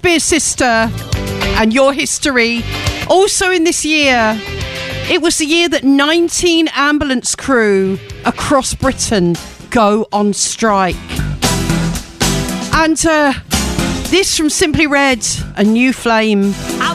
Spears Sister and Your History. Also in this year, it was the year that 19 ambulance crew across Britain go on strike. And this from Simply Red, A New Flame.